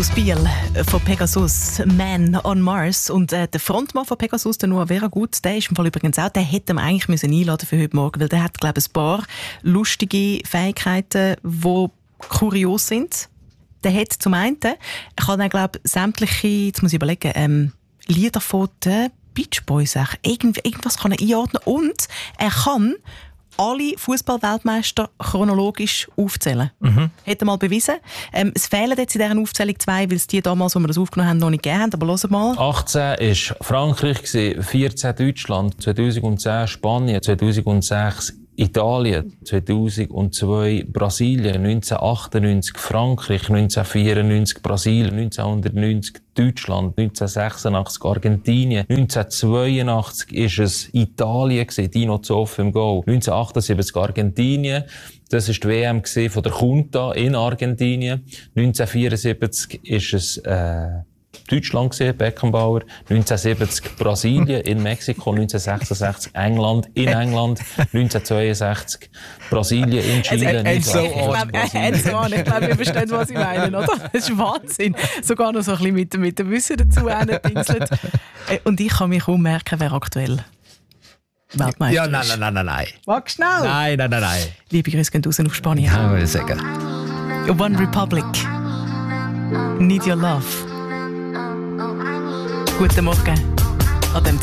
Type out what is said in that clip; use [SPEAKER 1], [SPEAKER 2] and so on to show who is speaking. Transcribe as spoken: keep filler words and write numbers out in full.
[SPEAKER 1] aus Biel von Pegasus, Man on Mars. Und äh, der Frontmann von Pegasus, der Noah Veragut, der ist im Fall übrigens auch, der hätte man eigentlich müssen einladen für heute Morgen, weil der hat, glaube ich, ein paar lustige Fähigkeiten, die kurios sind. Der hat zum einen, ich habe dann, glaube ich, sämtliche, jetzt muss ich überlegen, ähm, Lieder von den Beach Boys, Irgendw- irgendwas kann er einordnen und er kann alle Fußball-Weltmeister chronologisch aufzählen. Mhm. Hat er mal bewiesen. Ähm, es fehlen jetzt in dieser Aufzählung zwei, weil es die damals, als wir das aufgenommen haben, noch nicht gegeben haben. Aber hören mal.
[SPEAKER 2] achtzehn war Frankreich, vierzehn Deutschland, zweitausendzehn Spanien, zweitausendsechs Italien, zweitausendzwei Brasilien, neunzehnhundertachtundneunzig Frankreich, neunzehnhundertvierundneunzig Brasilien, neunzehnhundertneunzig Deutschland, neunzehnhundertsechsundachtzig Argentinien, neunzehnhundertzweiundachtzig ist es Italien gewesen, Dino Zoff im Goal, neunzehnhundertachtundsiebzig Argentinien, das ist die W M von der Junta in Argentinien, neunzehnhundertvierundsiebzig ist es äh, Deutschland gesehen, Beckenbauer, neunzehnhundertsiebzig Brasilien in Mexiko, neunzehnhundertsechsundsechzig England in England, neunzehnhundertzweiundsechzig Brasilien in Chile.
[SPEAKER 1] Also, so ich glaube, ich glaube, wir verstehen, was ich meine, oder? Das ist Wahnsinn. Sogar noch so ein bisschen mit, mit dem Wissen dazu hingedingselt. Und ich kann mich kaum merken, wer aktuell Weltmeister
[SPEAKER 3] ja, nein,
[SPEAKER 1] ist.
[SPEAKER 3] nein, nein, nein, nein.
[SPEAKER 1] Wag schnell!
[SPEAKER 3] Nein, nein, nein, nein.
[SPEAKER 1] Liebe Grüße gehen raus auf Spanien.
[SPEAKER 3] Ja, würde ich sagen.
[SPEAKER 1] One Republic. Need Your Love. Guten Morgen an dem